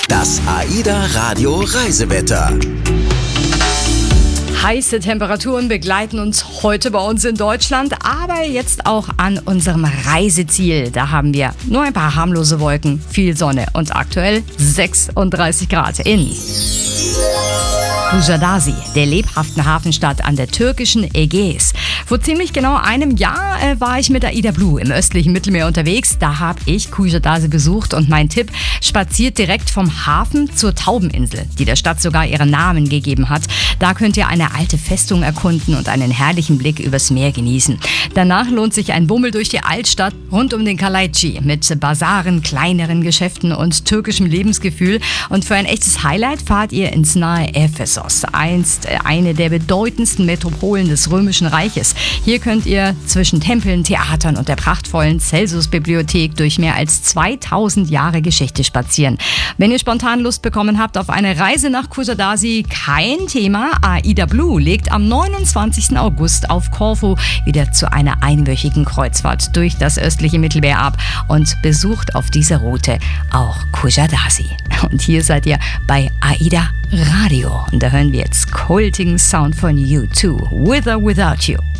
Das AIDA Radio Reisewetter. Heiße Temperaturen begleiten uns heute bei uns in Deutschland, aber jetzt auch an unserem Reiseziel. Da haben wir nur ein paar harmlose Wolken, viel Sonne und aktuell 36 Grad in Kuşadası, der lebhaften Hafenstadt an der türkischen Ägäis. Vor ziemlich genau einem Jahr war ich mit AIDA Blue im östlichen Mittelmeer unterwegs. Da habe ich Kuşadası besucht und mein Tipp: spaziert direkt vom Hafen zur Taubeninsel, die der Stadt sogar ihren Namen gegeben hat. Da könnt ihr eine alte Festung erkunden und einen herrlichen Blick übers Meer genießen. Danach lohnt sich ein Bummel durch die Altstadt rund um den Kalaycı mit Basaren, kleineren Geschäften und türkischem Lebensgefühl. Und für ein echtes Highlight fahrt ihr ins nahe Ephesos, einst eine der bedeutendsten Metropolen des Römischen Reiches. Hier könnt ihr zwischen Tempeln, Theatern und der prachtvollen Celsus-Bibliothek durch mehr als 2000 Jahre Geschichte spazieren. Wenn ihr spontan Lust bekommen habt auf eine Reise nach Kuşadası, kein Thema. AIDA Blue legt am 29. August auf Korfu wieder zu einer einwöchigen Kreuzfahrt durch das östliche Mittelmeer ab und besucht auf dieser Route auch Kuşadası. Und hier seid ihr bei AIDA Radio. Und da hören wir jetzt kultigen Sound von U2, With or Without You.